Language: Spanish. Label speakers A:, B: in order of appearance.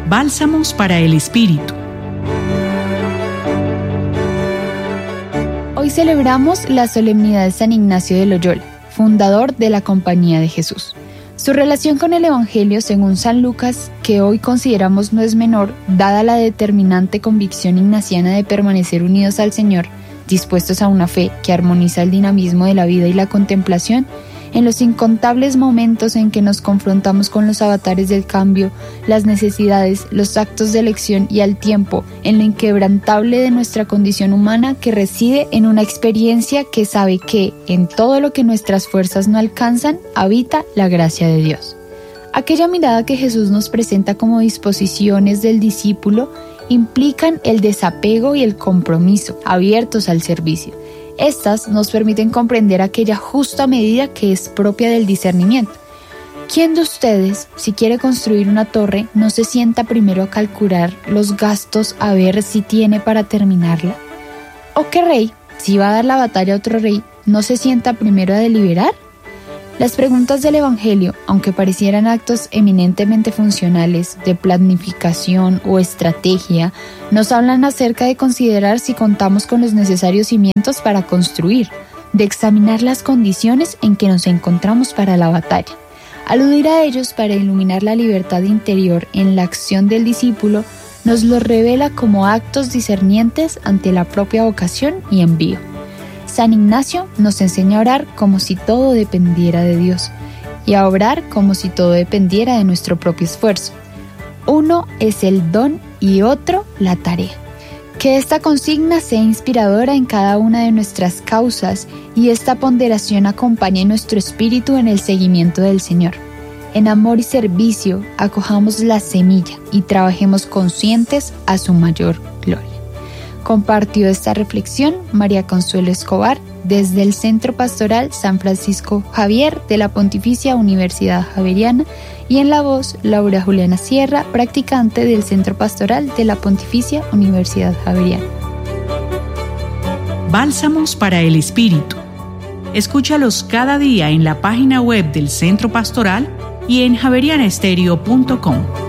A: Bálsamos para el Espíritu.
B: Hoy celebramos la solemnidad de San Ignacio de Loyola, fundador de la Compañía de Jesús. Su relación con el Evangelio, según San Lucas, que hoy consideramos no es menor, dada la determinante convicción ignaciana de permanecer unidos al Señor, dispuestos a una fe que armoniza el dinamismo de la vida y la contemplación, en los incontables momentos en que nos confrontamos con los avatares del cambio, las necesidades, los actos de elección y al tiempo, en lo inquebrantable de nuestra condición humana que reside en una experiencia que sabe que, en todo lo que nuestras fuerzas no alcanzan, habita la gracia de Dios. Aquella mirada que Jesús nos presenta como disposiciones del discípulo implican el desapego y el compromiso, abiertos al servicio. Estas nos permiten comprender aquella justa medida que es propia del discernimiento. ¿Quién de ustedes, si quiere construir una torre, no se sienta primero a calcular los gastos a ver si tiene para terminarla? ¿O qué rey, si va a dar la batalla a otro rey, no se sienta primero a deliberar? Las preguntas del Evangelio, aunque parecieran actos eminentemente funcionales de planificación o estrategia, nos hablan acerca de considerar si contamos con los necesarios cimientos para construir, de examinar las condiciones en que nos encontramos para la batalla. Aludir a ellos para iluminar la libertad interior en la acción del discípulo nos lo revela como actos discernientes ante la propia vocación y envío. San Ignacio nos enseña a orar como si todo dependiera de Dios y a obrar como si todo dependiera de nuestro propio esfuerzo. Uno es el don y otro la tarea. Que esta consigna sea inspiradora en cada una de nuestras causas y esta ponderación acompañe nuestro espíritu en el seguimiento del Señor. En amor y servicio acojamos la semilla y trabajemos conscientes a su mayor gloria. Compartió esta reflexión María Consuelo Escobar desde el Centro Pastoral San Francisco Javier de la Pontificia Universidad Javeriana y en la voz Laura Juliana Sierra, practicante del Centro Pastoral de la Pontificia Universidad Javeriana.
A: Bálsamos para el Espíritu. Escúchalos cada día en la página web del Centro Pastoral y en javerianaestereo.com.